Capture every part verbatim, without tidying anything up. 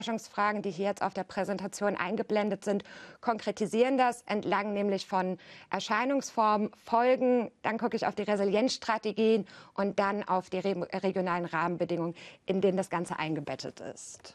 Forschungsfragen, die hier jetzt auf der Präsentation eingeblendet sind, konkretisieren das entlang nämlich von Erscheinungsformen, Folgen, dann gucke ich auf die Resilienzstrategien und dann auf die re regionalen Rahmenbedingungen, in denen das Ganze eingebettet ist.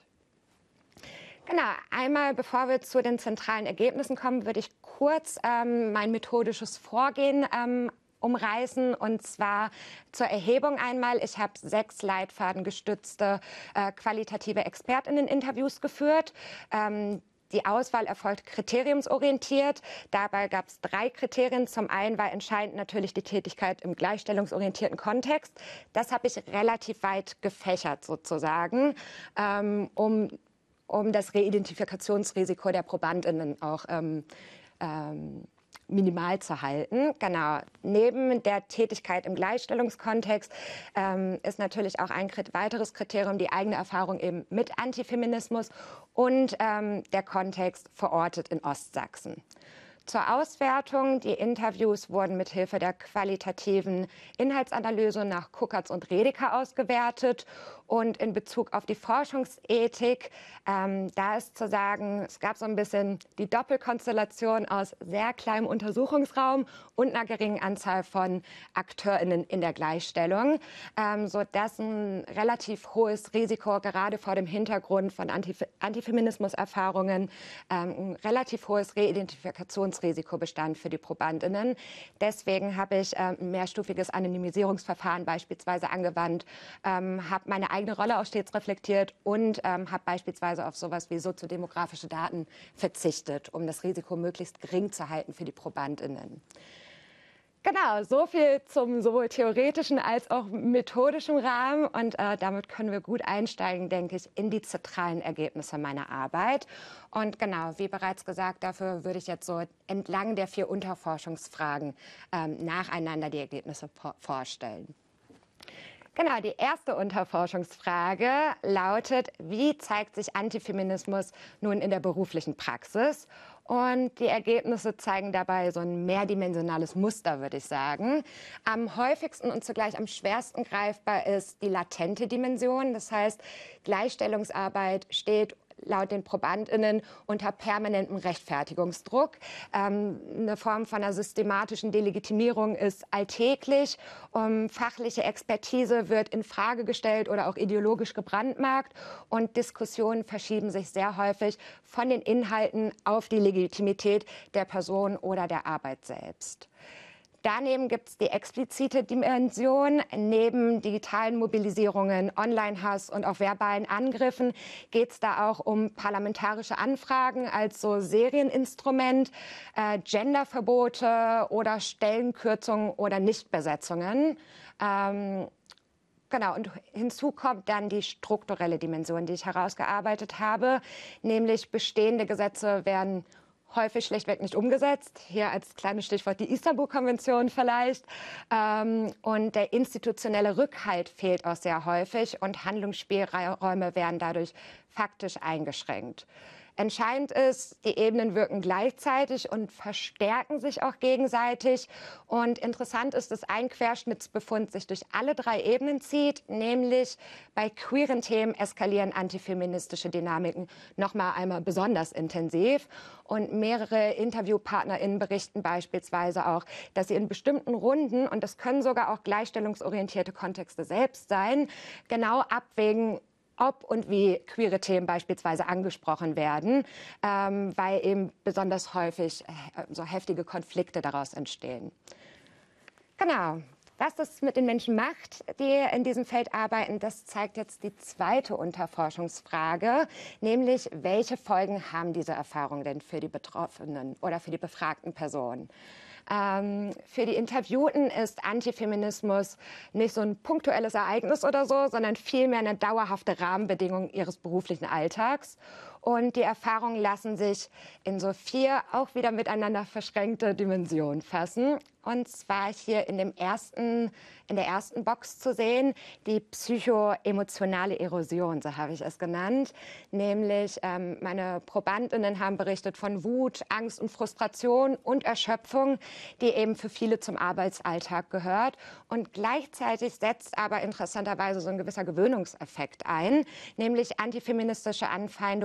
Genau, einmal bevor wir zu den zentralen Ergebnissen kommen, würde ich kurz ähm, mein methodisches Vorgehen ähm, umreißen, und zwar zur Erhebung einmal. Ich habe sechs leitfadengestützte äh, qualitative ExpertInnen-Interviews geführt. Ähm, Die Auswahl erfolgt kriteriumsorientiert. Dabei gab es drei Kriterien. Zum einen war entscheidend natürlich die Tätigkeit im gleichstellungsorientierten Kontext. Das habe ich relativ weit gefächert sozusagen, ähm, um, um das Reidentifikationsrisiko der ProbandInnen auch ähm, ähm, minimal zu halten. Genau. Neben der Tätigkeit im Gleichstellungskontext ähm, ist natürlich auch ein weiteres Kriterium die eigene Erfahrung eben mit Antifeminismus und ähm, der Kontext verortet in Ostsachsen. Zur Auswertung: Die Interviews wurden mithilfe der qualitativen Inhaltsanalyse nach Kuckertz und Redeker ausgewertet. Und in Bezug auf die Forschungsethik, ähm, da ist zu sagen, es gab so ein bisschen die Doppelkonstellation aus sehr kleinem Untersuchungsraum und einer geringen Anzahl von AkteurInnen in der Gleichstellung, ähm, sodass ein relativ hohes Risiko, gerade vor dem Hintergrund von Antif Antifeminismus-Erfahrungen, ähm, ein relativ hohes Reidentifikationsrisiko bestand für die ProbandInnen. Deswegen habe ich ähm, ein mehrstufiges Anonymisierungsverfahren beispielsweise angewandt, ähm, habe meine eigene Rolle auch stets reflektiert und ähm, habe beispielsweise auf sowas wie soziodemografische Daten verzichtet, um das Risiko möglichst gering zu halten für die ProbandInnen. Genau, so viel zum sowohl theoretischen als auch methodischen Rahmen, und äh, damit können wir gut einsteigen, denke ich, in die zentralen Ergebnisse meiner Arbeit. Und genau, wie bereits gesagt, dafür würde ich jetzt so entlang der vier Unterforschungsfragen ähm, nacheinander die Ergebnisse vorstellen. Genau, die erste Unterforschungsfrage lautet: Wie zeigt sich Antifeminismus nun in der beruflichen Praxis? Und die Ergebnisse zeigen dabei so ein mehrdimensionales Muster, würde ich sagen. Am häufigsten und zugleich am schwersten greifbar ist die latente Dimension. Das heißt, Gleichstellungsarbeit steht laut den ProbandInnen unter permanentem Rechtfertigungsdruck. Ähm, eine Form von einer systematischen Delegitimierung ist alltäglich. Um, fachliche Expertise wird in Frage gestellt oder auch ideologisch gebrandmarkt. Und Diskussionen verschieben sich sehr häufig von den Inhalten auf die Legitimität der Person oder der Arbeit selbst. Daneben gibt es die explizite Dimension. Neben digitalen Mobilisierungen, Online-Hass und auch verbalen Angriffen geht es da auch um parlamentarische Anfragen als so Serieninstrument, äh, Genderverbote oder Stellenkürzungen oder Nichtbesetzungen. Ähm, Genau, und hinzu kommt dann die strukturelle Dimension, die ich herausgearbeitet habe, nämlich bestehende Gesetze werden häufig schlichtweg nicht umgesetzt. Hier als kleines Stichwort die Istanbul-Konvention vielleicht. Ähm, und der institutionelle Rückhalt fehlt auch sehr häufig und Handlungsspielräume werden dadurch faktisch eingeschränkt. Entscheidend ist, die Ebenen wirken gleichzeitig und verstärken sich auch gegenseitig. Und interessant ist, dass ein Querschnittsbefund sich durch alle drei Ebenen zieht, nämlich bei queeren Themen eskalieren antifeministische Dynamiken noch mal einmal besonders intensiv. Und mehrere InterviewpartnerInnen berichten beispielsweise auch, dass sie in bestimmten Runden, und das können sogar auch gleichstellungsorientierte Kontexte selbst sein, genau abwägen, ob und wie queere Themen beispielsweise angesprochen werden, ähm, weil eben besonders häufig äh, so heftige Konflikte daraus entstehen. Genau. Was das mit den Menschen macht, die in diesem Feld arbeiten, das zeigt jetzt die zweite Unterforschungsfrage, nämlich welche Folgen haben diese Erfahrungen denn für die Betroffenen oder für die befragten Personen? Ähm, für die Interviewten ist Antifeminismus nicht so ein punktuelles Ereignis oder so, sondern vielmehr eine dauerhafte Rahmenbedingung ihres beruflichen Alltags. Und die Erfahrungen lassen sich in so vier auch wieder miteinander verschränkte Dimensionen fassen. Und zwar hier in, dem ersten, in der ersten Box zu sehen, die psychoemotionale Erosion, so habe ich es genannt. Nämlich ähm, meine Probandinnen haben berichtet von Wut, Angst und Frustration und Erschöpfung, die eben für viele zum Arbeitsalltag gehört. Und gleichzeitig setzt aber interessanterweise so ein gewisser Gewöhnungseffekt ein, nämlich antifeministische Anfeindungen